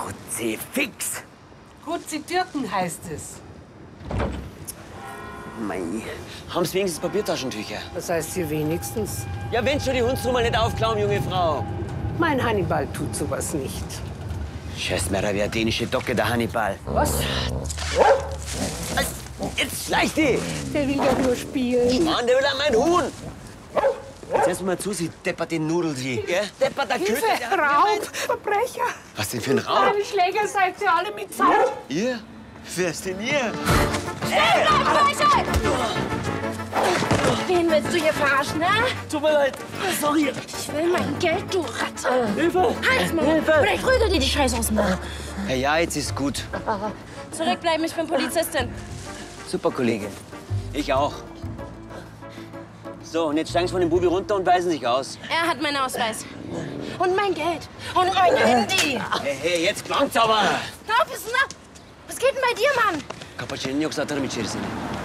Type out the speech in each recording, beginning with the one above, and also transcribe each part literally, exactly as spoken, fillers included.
Kruzifix! Kruzitürken heißt es. Mei, haben Sie wenigstens Papiertaschentücher? Das heißt hier wenigstens. Ja, wenn schon die Hundsnummer nicht aufklauen, junge Frau. Mein Hannibal tut sowas nicht. Scheiß mir wie eine dänische Docke, der Hannibal. Was? Jetzt schleicht die! Der will doch nur spielen. Mann, der will an mein Huhn! Jetzt erst mal zu, sie deppert den Nudel, sie. Gell? Deppert der Köter. Hilfe! Raub! Verbrecher! Was denn für ein Raub? Meine Schläger seid ihr alle mit Zeit. Ihr? Wer ist denn ihr? Wen willst du hier verarschen, ne? Tut mir leid. Sorry. Ich will mein Geld, du Ratte. Hilfe! Halt's mal. Hilfe. Oder ich prügel dir die Scheiße aus dem Mund. Ja, ja, jetzt ist gut. Zurückbleiben, ich bin Polizistin. Super, Kollege. Ich auch. So, und jetzt steigen Sie von dem Bubi runter und weisen sich aus. Er hat meinen Ausweis. Und mein Geld. Und mein Handy. Hey, hey, jetzt klang's aber! Na, was ist denn da? Was geht denn bei dir, Mann? Cappuccino yok zaten mi içerisine?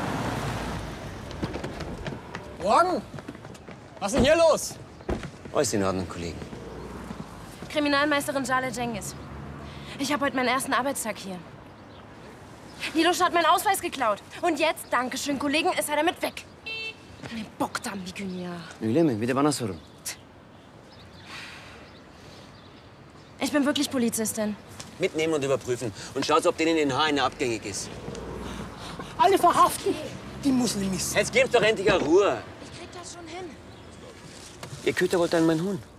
Morgen! Was ist denn hier los? Alles in Ordnung, Kollegen. Kriminalmeisterin Jale Cengiz. Ich habe heute meinen ersten Arbeitstag hier. Nilosch hat meinen Ausweis geklaut. Und jetzt, Dankeschön, Kollegen, ist er damit weg. Ne boktan bir gün ya. Öyle mi? Bir de bana sorun. Ich bin wirklich Polizistin. Mitnehmen und überprüfen. Und schaut, ob denen in Haaren abgängig ist. Alle verhaften! Die Muslimis. Jetzt gebt doch endlich eine Ruhe. Ich krieg das schon hin. Ihr Köter wollte an meinen Huhn.